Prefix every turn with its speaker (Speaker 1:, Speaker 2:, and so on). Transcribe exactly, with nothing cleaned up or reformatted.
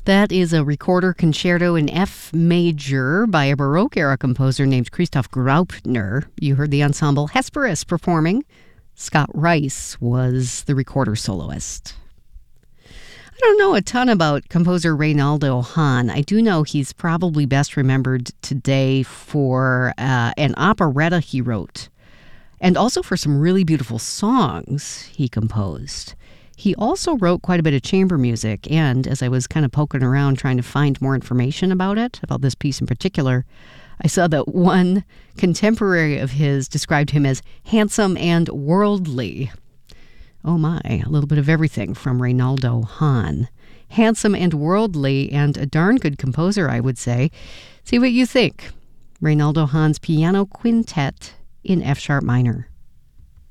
Speaker 1: That is a recorder concerto in F major by a Baroque-era composer named Christoph Graupner. You heard the ensemble Hesperus performing. Scott Rice was the recorder soloist. I don't know a ton about composer Reynaldo Hahn. I do know he's probably best remembered today for uh, an operetta he wrote, and also for some really beautiful songs he composed. He also wrote quite a bit of chamber music, and as I was kind of poking around trying to find more information about it, about this piece in particular, I saw that one contemporary of his described him as handsome and worldly. Oh my, a little bit of everything from Reynaldo Hahn. Handsome and worldly, and a darn good composer, I would say. See what you think. Reynaldo Hahn's Piano Quintet in F-sharp minor.